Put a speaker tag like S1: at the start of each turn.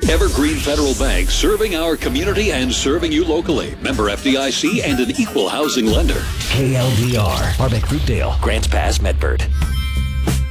S1: Evergreen Federal Bank, serving our community and serving you locally. Member FDIC and an equal housing lender.
S2: KLDR, Harbeck Fruitdale, Grants Pass, Medford.